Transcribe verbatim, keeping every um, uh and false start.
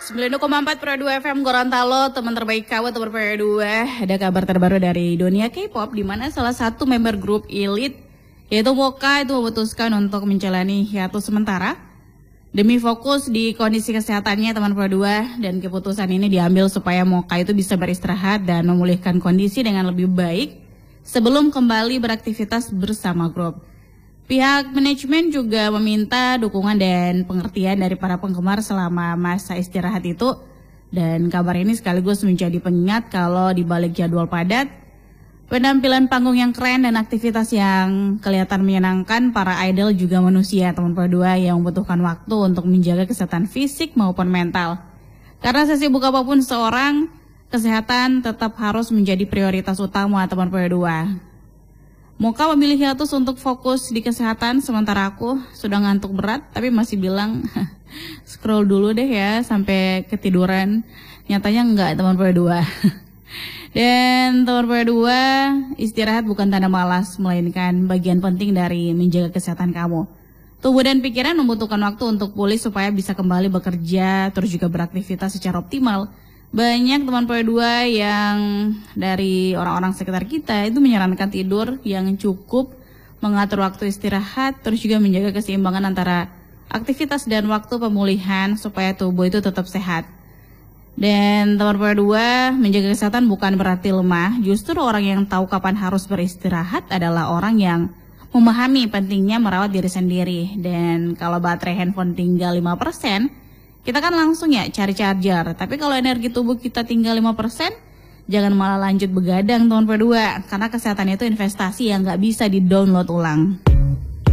sembilan puluh koma empat Pro dua F M Gorontalo, teman terbaik kawan teman Pro dua. Ada kabar terbaru dari dunia K-pop di mana salah satu member grup Elite yaitu Mocha itu memutuskan untuk menjalani hiatus sementara demi fokus di kondisi kesehatannya teman Pro dua, dan keputusan ini diambil supaya Mocha itu bisa beristirahat dan memulihkan kondisi dengan lebih baik sebelum kembali beraktivitas bersama grup. Pihak manajemen juga meminta dukungan dan pengertian dari para penggemar selama masa istirahat itu, dan kabar ini sekaligus menjadi pengingat kalau di balik jadwal padat, penampilan panggung yang keren dan aktivitas yang kelihatan menyenangkan, para idol juga manusia teman Pro dua yang membutuhkan waktu untuk menjaga kesehatan fisik maupun mental. Karena sesibuk apapun seorang, kesehatan tetap harus menjadi prioritas utama teman Pro dua. Mocha memilih hiatus untuk fokus di kesehatan, sementara aku sudah ngantuk berat tapi masih bilang scroll dulu deh ya sampai ketiduran. Nyatanya enggak teman Pro dua. Dan teman Pro dua, istirahat bukan tanda malas, melainkan bagian penting dari menjaga kesehatan kamu. Tubuh dan pikiran membutuhkan waktu untuk pulih supaya bisa kembali bekerja terus juga beraktivitas secara optimal. Banyak teman Pro dua yang dari orang-orang sekitar kita itu menyarankan tidur yang cukup, mengatur waktu istirahat, terus juga menjaga keseimbangan antara aktivitas dan waktu pemulihan supaya tubuh itu tetap sehat. Dan teman Pro dua, menjaga kesehatan bukan berarti lemah, justru orang yang tahu kapan harus beristirahat adalah orang yang memahami pentingnya merawat diri sendiri. Dan kalau baterai handphone tinggal lima persen, kita kan langsung ya cari charger. Tapi kalau energi tubuh kita tinggal lima persen, jangan malah lanjut begadang teman Pro dua. Karena kesehatan itu investasi yang gak bisa di-download ulang.